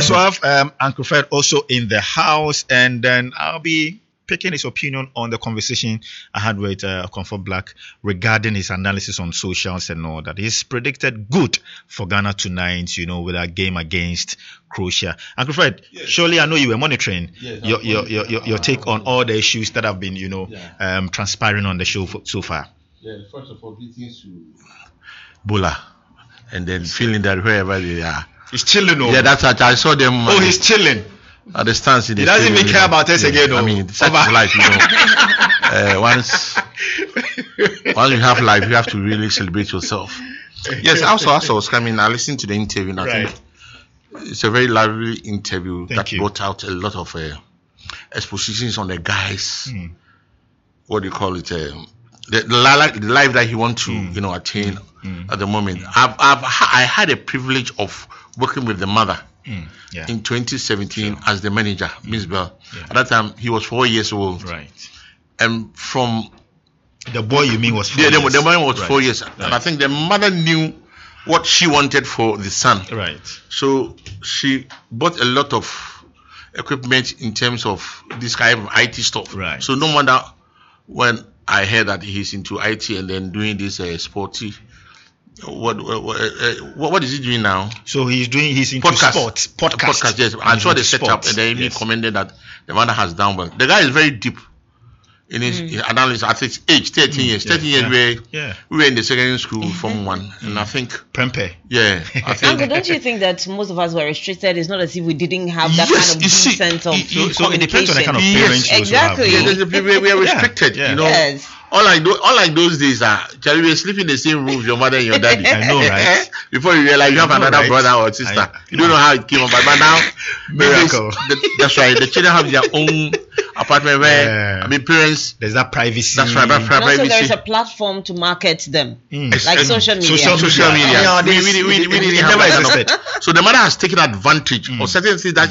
right, so I have Uncle Fred also in the house, and then I'll be picking his opinion on the conversation I had with Comfort Black regarding his analysis on socials and all that. He's predicted good for Ghana tonight, with our game against Croatia. Uncle Fred, yes. Surely I know you were monitoring your take on all the issues that have been, transpiring on the show so far. Yeah, first of all, greetings to Bula, and then feeling that wherever they are. He's chilling over. Yeah, that's what I saw them. Oh, he's chilling. At the stance in the he doesn't even care about us again. I mean, such life, once you have life, you have to really celebrate yourself. Yes, also as I was coming, I listened to the interview, and I think it's a very lively interview brought out a lot of expositions on the guys. What do you call it? The life that he wants to, attain at the moment. I had a privilege of working with the mother. In 2017 as the manager, Miss Bell. At that time, he was 4 years old. Right. And from the boy you mean was 4 years? The boy was 4 years. Right. And I think the mother knew what she wanted for the son. Right. So she bought a lot of equipment in terms of this kind of IT stuff. Right. So no wonder when I heard that he's into IT and then doing this sporty. What is he doing now? So he's into podcast. Yes, I saw the setup, and then he commented that the mother has done well. The guy is very deep in his analysis at his age, 13 years. 13 years we were in the secondary school from one, and I think Prempe. Yeah, I think. Uncle, don't you think that most of us were restricted? It's not as if we didn't have that kind of deep sense of so it depends on the kind of parents you exactly. have. We are restricted, Yes. Unlike those days, Charlie, we were sleeping in the same room with your mother and your daddy. I know, right? Before you realize you have another brother or sister. You don't know how it came about, but now, miracle. That's right. The children have their own apartment where, parents. There's that privacy. That's right. And also, there is a platform to market them, like social media. Social media. We didn't have that. So the mother has taken advantage of certain things that